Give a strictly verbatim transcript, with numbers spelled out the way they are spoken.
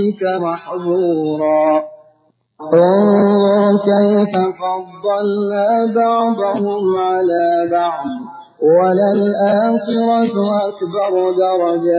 محظورا انظر كيف فضلنا بعضهم على بعض وللآخرة أكبر درجات